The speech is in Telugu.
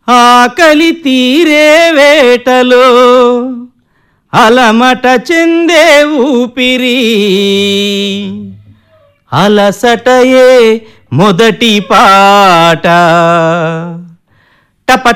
ఆకలి తీరే వేటలో అలమట చెందే ఊపిరి అలసటయే మొదటి పాట టప